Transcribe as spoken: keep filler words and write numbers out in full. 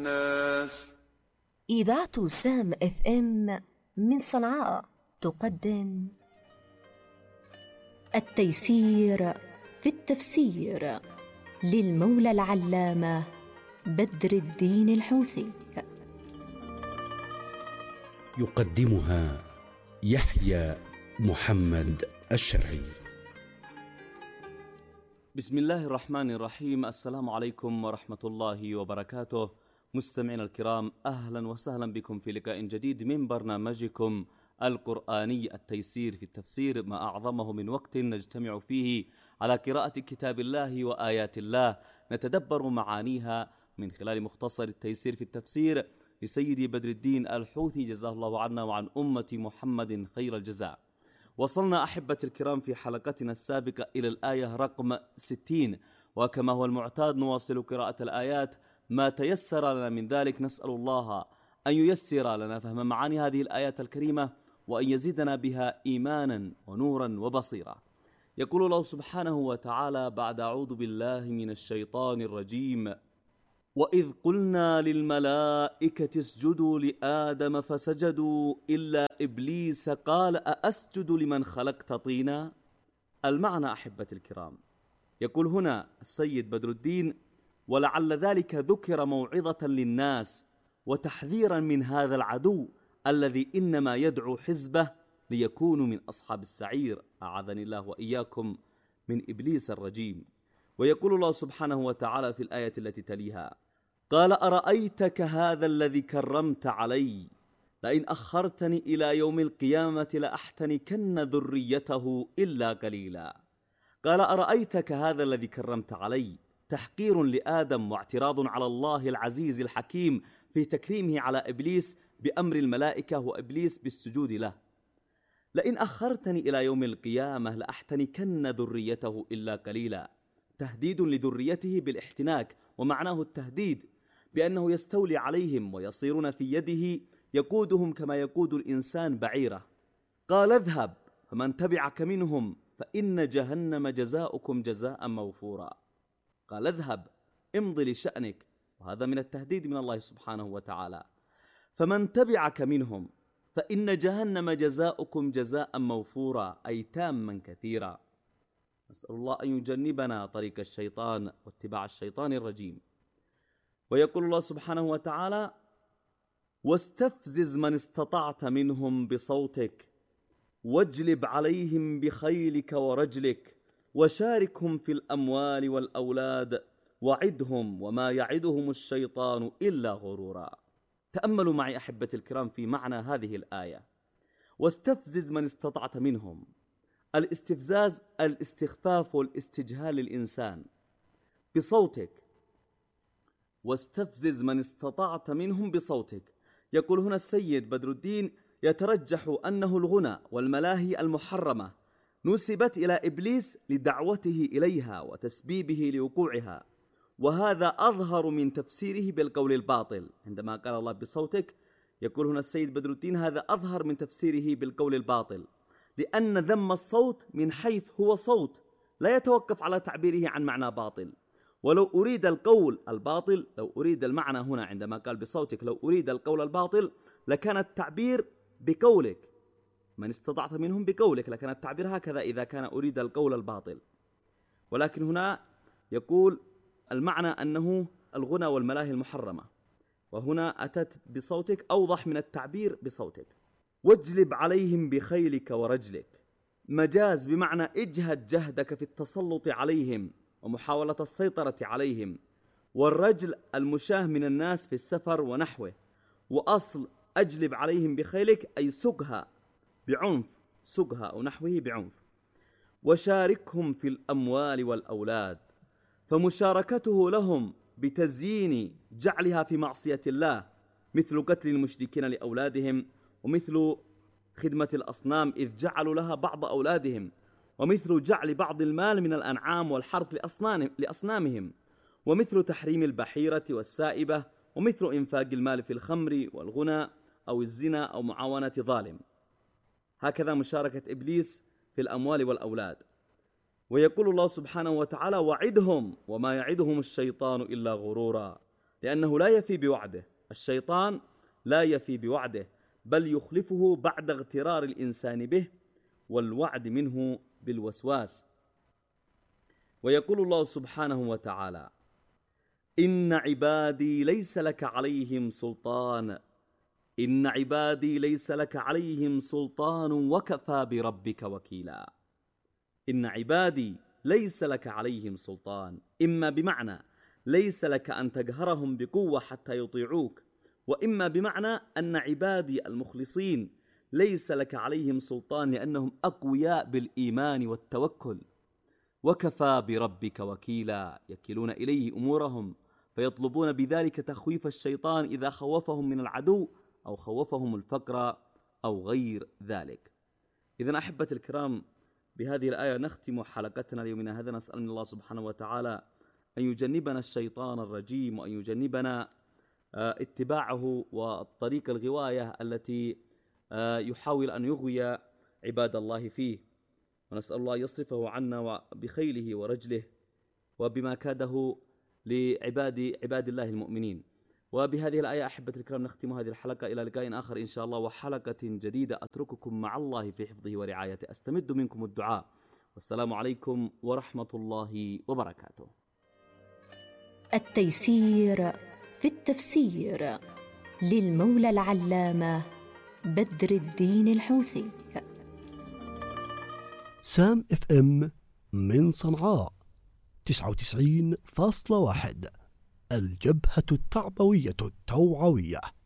الناس. إذاعة سام اف ام من صنعاء تقدم التيسير في التفسير للمولى العلامة بدر الدين الحوثي. يقدمها يحيى محمد الشرعي. بسم الله الرحمن الرحيم. السلام عليكم ورحمة الله وبركاته. مستمعينا الكرام، أهلا وسهلا بكم في لقاء جديد من برنامجكم القرآني التيسير في التفسير، ما أعظمه من وقت نجتمع فيه على قراءة كتاب الله وآيات الله نتدبر معانيها من خلال مختصر التيسير في التفسير لسيدي بدر الدين الحوثي، جزاه الله عنا وعن أمة محمد خير الجزاء. وصلنا أحبة الكرام في حلقتنا السابقة إلى الآية رقم ستين، وكما هو المعتاد نواصل قراءة الآيات ما تيسر لنا من ذلك. نسأل الله أن ييسر لنا فهم معاني هذه الآيات الكريمة وأن يزيدنا بها إيمانا ونورا وبصيرا. يقول الله سبحانه وتعالى بعد أعوذ بالله من الشيطان الرجيم: وإذ قلنا للملائكة اسجدوا لآدم فسجدوا إلا إبليس قال أأسجد لمن خلقت طينا. المعنى أحبة الكرام، يقول هنا السيد بدر الدين: ولعل ذلك ذكر موعظة للناس وتحذيرا من هذا العدو الذي إنما يدعو حزبه ليكونوا من أصحاب السعير، أعاذني الله وإياكم من إبليس الرجيم. ويقول الله سبحانه وتعالى في الآية التي تليها: قال أرأيتك هذا الذي كرمت علي لئن أخرتني إلى يوم القيامة لأحتنكن ذريته إلا قليلا. قال أرأيتك هذا الذي كرمت علي تحقير لآدم واعتراض على الله العزيز الحكيم في تكريمه على إبليس بأمر الملائكة وإبليس بالسجود له. لئن أخرتني إلى يوم القيامة لأحتنكن ذريته إلا قليلا، تهديد لذريته بالاحتناك، ومعناه التهديد بأنه يستولي عليهم ويصيرون في يده يقودهم كما يقود الإنسان بعيره. قال اذهب فمن تبعك منهم فإن جهنم جزاؤكم جزاء موفورا. قال اذهب امضي لشأنك، وهذا من التهديد من الله سبحانه وتعالى. فمن تبعك منهم فإن جهنم جزاؤكم جزاء موفورا، أي تاما كثيرا. نسأل الله أن يجنبنا طريق الشيطان واتباع الشيطان الرجيم. ويقول الله سبحانه وتعالى: واستفزز من استطعت منهم بصوتك واجلب عليهم بخيلك ورجلك وشاركهم في الأموال والأولاد وعدهم وما يعدهم الشيطان إلا غرورا. تأملوا معي أحبة الكرام في معنى هذه الآية: واستفزز من استطعت منهم. الاستفزاز الاستخفاف والاستجهال للإنسان بصوتك. واستفزز من استطعت منهم بصوتك. يقول هنا السيد بدر الدين: يترجح أنه الغنى والملاهي المحرمة نسبت إلى إبليس لدعوته إليها وتسبيبه لوقوعها، وهذا أظهر من تفسيره بالقول الباطل. عندما قال الله بصوتك، يقول هنا السيد بدر الدين هذا أظهر من تفسيره بالقول الباطل، لأن ذم الصوت من حيث هو صوت لا يتوقف على تعبيره عن معنى باطل. ولو أريد القول الباطل، لو أريد المعنى هنا عندما قال بصوتك، لو أريد القول الباطل لكان التعبير بقولك، من استطعت منهم بقولك، لكن التعبير هكذا إذا كان أريد القول الباطل. ولكن هنا يقول المعنى أنه الغنى والملاهي المحرمة، وهنا أتت بصوتك أوضح من التعبير بصوتك. واجلب عليهم بخيلك ورجلك، مجاز بمعنى اجهد جهدك في التسلط عليهم ومحاولة السيطرة عليهم. والرجل المشاه من الناس في السفر ونحوه. وأصل أجلب عليهم بخيلك أي سقها بعنف، سقها أو نحوه بعنف. وشاركهم في الأموال والأولاد، فمشاركته لهم بتزيين جعلها في معصية الله، مثل قتل المشركين لأولادهم، ومثل خدمة الأصنام إذ جعلوا لها بعض أولادهم، ومثل جعل بعض المال من الأنعام والحرث لأصنامهم، ومثل تحريم البحيرة والسائبة، ومثل إنفاق المال في الخمر والغنى أو الزنا أو معاونة ظالم. هكذا مشاركة إبليس في الأموال والأولاد. ويقول الله سبحانه وتعالى: وعدهم وما يعدهم الشيطان إلا غرورا، لأنه لا يفي بوعده. الشيطان لا يفي بوعده، بل يخلفه بعد اغترار الإنسان به والوعد منه بالوسواس. ويقول الله سبحانه وتعالى: إن عبادي ليس لك عليهم سلطان إن عبادي ليس لك عليهم سلطان وكفى بربك وكيلا. إن عبادي ليس لك عليهم سلطان، إما بمعنى ليس لك أن تقهرهم بقوة حتى يطيعوك، وإما بمعنى أن عبادي المخلصين ليس لك عليهم سلطان لأنهم أقوياء بالإيمان والتوكل. وكفى بربك وكيلا، يكلون إليه أمورهم، فيطلبون بذلك تخويف الشيطان إذا خوفهم من العدو أو خوفهم الفقر أو غير ذلك. إذن أحبة الكرام، بهذه الآية نختم حلقتنا اليومنا هذا، نسأل من الله سبحانه وتعالى أن يجنبنا الشيطان الرجيم، وأن يجنبنا اتباعه والطريق الغواية التي يحاول أن يغوي عباد الله فيه، ونسأل الله يصرفه عنا بخيله ورجله وبما كاده لعباد عباد الله المؤمنين. وبهذه الآية أحبة الكرام نختم هذه الحلقة، إلى لقاء آخر إن شاء الله وحلقة جديدة. أترككم مع الله في حفظه ورعايته، أستمد منكم الدعاء، والسلام عليكم ورحمة الله وبركاته. التيسير في التفسير للمولى العلامة بدر الدين الحوثي. سام اف ام من صنعاء تسعة وتسعين فاصلة واحد، الجبهة التعبوية التوعوية.